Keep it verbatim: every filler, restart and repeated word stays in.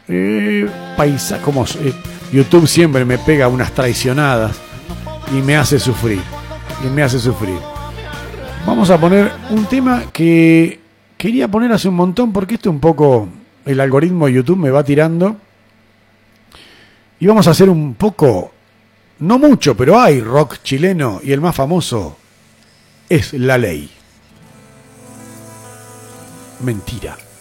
Eh, paisa, como eh, YouTube siempre me pega unas traicionadas y me hace sufrir. Y me hace sufrir. Vamos a poner un tema que quería poner hace un montón porque esto un poco el algoritmo de YouTube me va tirando. Y vamos a hacer un poco, no mucho, pero hay rock chileno y el más famoso es La Ley. Mentira.